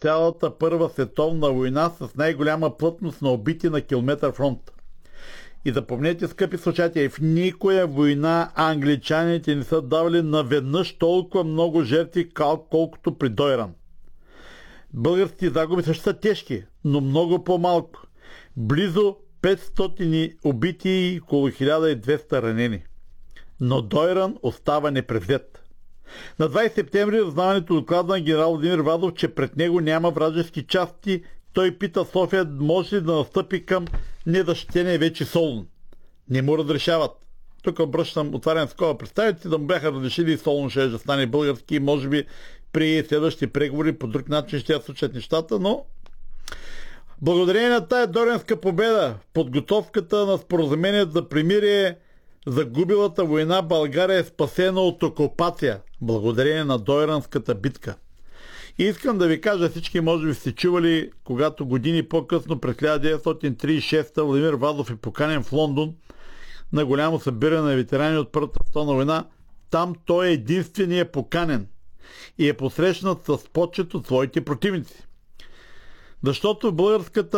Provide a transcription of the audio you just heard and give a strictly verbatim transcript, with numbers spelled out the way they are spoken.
цялата Първа световна война с най-голяма плътност на убити на километър фронт. И запомнете, скъпи слушатели, в никоя война англичаните не са давали наведнъж толкова много жертви, колкото при Дойран. Българските загуби също са тежки, но много по-малко. Близо петстотин убити и около хиляда и двеста ранени. Но Дойран остава непревзет. На двадесети септември разузнаването докладва на генерал Владимир Вазов, че пред него няма вражески части. Той пита София, може ли да настъпи към незащитения вече Солун. Не му разрешават. Тук обръщам отварям скоба. Представете, да му бяха разрешили и Солун ще да стане български, може би при следващи преговори по друг начин ще случат нещата, но благодарение на тая Дойранска победа, подготовката на споразумението за примирие, загубилата война България е спасена от окупация, благодарение на Дойранската битка. И искам да ви кажа, всички може би сте чували, когато години по-късно през хиляда деветстотин тридесет и шеста Владимир Вазов е поканен в Лондон на голямо събиране на ветерани от Първата световна война. Там той е единственият поканен и е посрещнат с почет от своите противници. Защото българската